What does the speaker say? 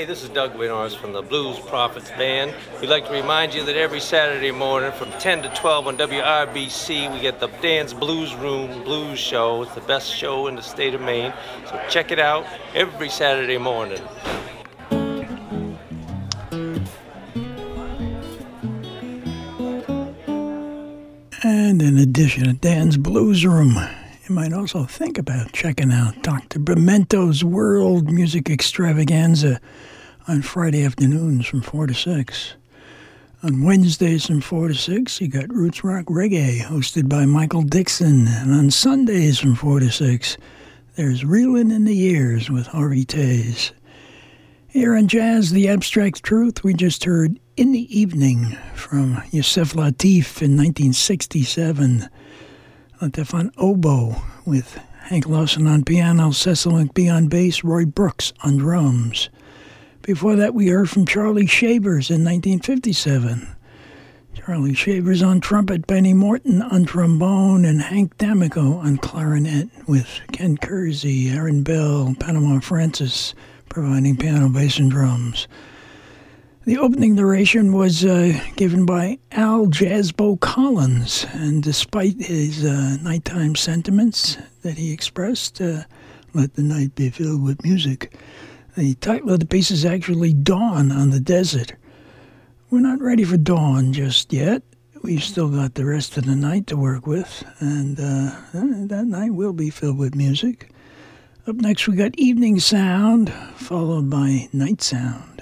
Hey, this is Doug Winters from the Blues Prophets Band. We'd like to remind you that every Saturday morning from 10 to 12 on WRBC, we get the Dan's Blues Room Blues Show. It's the best show in the state of Maine. So check it out every Saturday morning. And in addition to Dan's Blues Room, you might also think about checking out Dr. Pimento's World Music Extravaganza on Friday afternoons from 4 to 6. On Wednesdays from 4 to 6, you got Roots Rock Reggae, hosted by Michael Dixon. And on Sundays from 4 to 6, there's Reelin' in the Years with Harvey Tays. Here on Jazz, The Abstract Truth, we just heard In the Evening from Yusef Lateef in 1967. Lateef on oboe with Hank Lawson on piano, Cecil McBee on bass, Roy Brooks on drums. Before that, we heard from Charlie Shavers in 1957. Charlie Shavers on trumpet, Benny Morton on trombone, and Hank D'Amico on clarinet with Ken Kersey, Aaron Bell, Panama Francis providing piano, bass, and drums. The opening narration was given by Al Jazzbo Collins, and despite his nighttime sentiments that he expressed, let the night be filled with music, the title of the piece is actually Dawn on the Desert. We're not ready for dawn just yet. We've still got the rest of the night to work with, and that night will be filled with music. Up next, we got Evening Sound, followed by Night Sound.